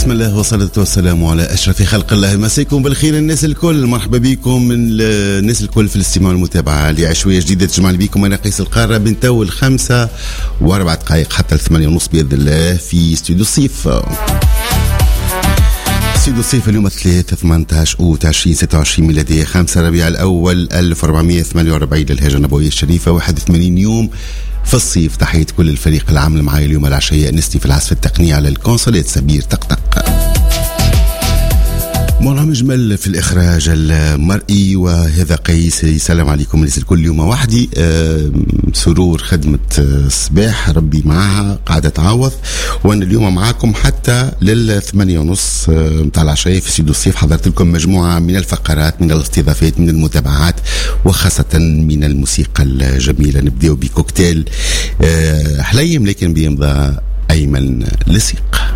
بسم الله والصلاة والسلام على أشرف خلق الله. مساكم بالخير الناس الكل، مرحبا بكم من الناس الكل في الاستماع والمتابعة لعشوية جديدة تجمعني بكم أنا قيس القارة بين تو 5:04 حتى 8:30 بإذن الله في استوديو الصيف. استوديو الصيف اليوم 3/18 أوت 2026 ميلادية، 5 ربيع الأول 1448 للهجرة النبوية الشريفة، 81 يوم في الصيف. تحية كل الفريق العامل معي اليوم العشية، أنستي في العزف التقني على الكونسولات سمير طقطق، مرام جمل في الإخراج المرئي، وهذا قيس يسلم عليكم الناس الكل. يوم وحدي سرور خدمة الصباح ربي معها قاعدة تعوض، وأنا اليوم معاكم حتى 8:30 متاع العشية في استوديو الصيف. حضرت لكم مجموعة من الفقرات، من الاستضافات، من المتابعات، وخاصة من الموسيقى الجميلة. نبدأ بكوكتيل حليم لكن بيمضى أيمن لسيق.